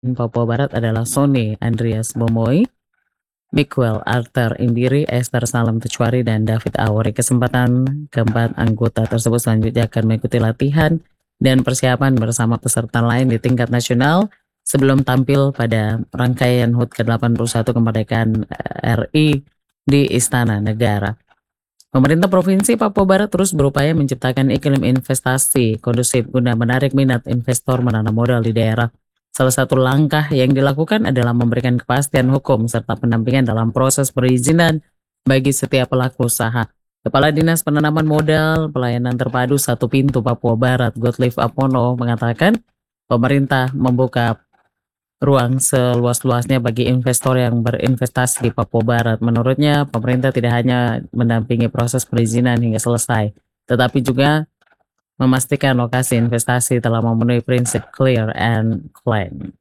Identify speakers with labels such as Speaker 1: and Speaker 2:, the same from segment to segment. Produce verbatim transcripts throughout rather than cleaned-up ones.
Speaker 1: Papua Barat adalah Sony Andreas Bomoy, Miguel Arthur Indiri, Esther Salam Tecuari, dan David Awori. Kesempatan keempat anggota tersebut selanjutnya akan mengikuti latihan dan persiapan bersama peserta lain di tingkat nasional sebelum tampil pada rangkaian H U T ke delapan puluh satu kemerdekaan R I di Istana Negara. Pemerintah Provinsi Papua Barat terus berupaya menciptakan iklim investasi kondusif guna menarik minat investor menanam modal di daerah. Salah satu langkah yang dilakukan adalah memberikan kepastian hukum serta pendampingan dalam proses perizinan bagi setiap pelaku usaha. Kepala Dinas Penanaman Modal Pelayanan Terpadu Satu Pintu Papua Barat, Gottlieb Apono, mengatakan pemerintah membuka ruang seluas-luasnya bagi investor yang berinvestasi di Papua Barat. Menurutnya, pemerintah tidak hanya mendampingi proses perizinan hingga selesai, tetapi juga memastikan lokasi investasi telah memenuhi prinsip clear and clean.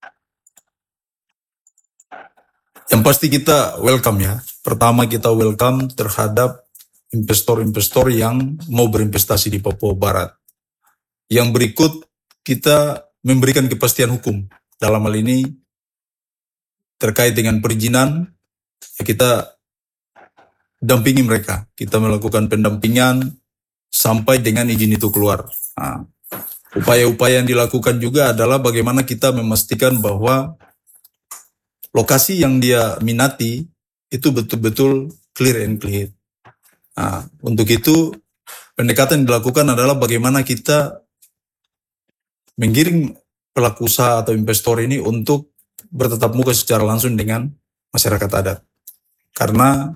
Speaker 2: Yang pasti kita welcome ya. Pertama kita welcome terhadap investor-investor yang mau berinvestasi di Papua Barat. Yang berikut kita memberikan kepastian hukum. Dalam hal ini terkait dengan perizinan, ya kita dampingi mereka. Kita melakukan pendampingan sampai dengan izin itu keluar. Nah, upaya-upaya yang dilakukan juga adalah bagaimana kita memastikan bahwa lokasi yang dia minati itu betul-betul clear and clear. Nah, untuk itu pendekatan yang dilakukan adalah bagaimana kita menggiring pelaku usaha atau investor ini untuk bertatap muka secara langsung dengan masyarakat adat. Karena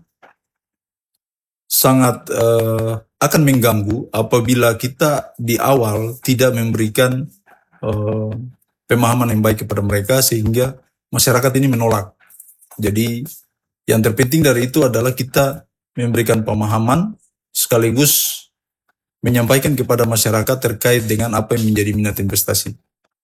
Speaker 2: sangat uh, akan mengganggu apabila kita di awal tidak memberikan uh, pemahaman yang baik kepada mereka sehingga masyarakat ini menolak. Jadi yang terpenting dari itu adalah kita memberikan pemahaman sekaligus menyampaikan kepada masyarakat terkait dengan apa yang menjadi minat investasi.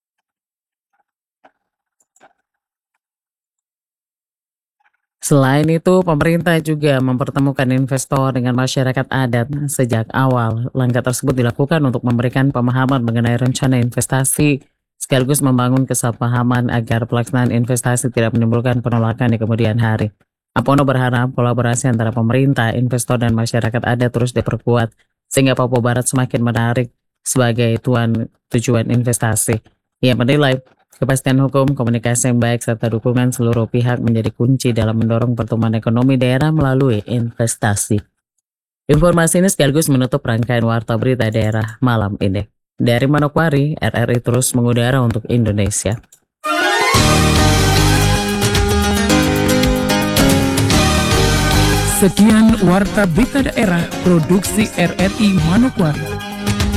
Speaker 1: Selain itu, pemerintah juga mempertemukan investor dengan masyarakat adat sejak awal. Langkah tersebut dilakukan untuk memberikan pemahaman mengenai rencana investasi, sekaligus membangun kesepahaman agar pelaksanaan investasi tidak menimbulkan penolakan di kemudian hari. Apono berharap kolaborasi antara pemerintah, investor, dan masyarakat adat terus diperkuat, sehingga Papua Barat semakin menarik sebagai tuan tujuan investasi. Ia menilai kepastian hukum, komunikasi yang baik, serta dukungan seluruh pihak menjadi kunci dalam mendorong pertumbuhan ekonomi daerah melalui investasi. Informasi ini sekaligus menutup rangkaian Warta Berita Daerah malam ini. Dari Manokwari, R R I terus mengudara untuk Indonesia.
Speaker 3: Sekian Warta Berita Daerah Produksi R R I Manokwari.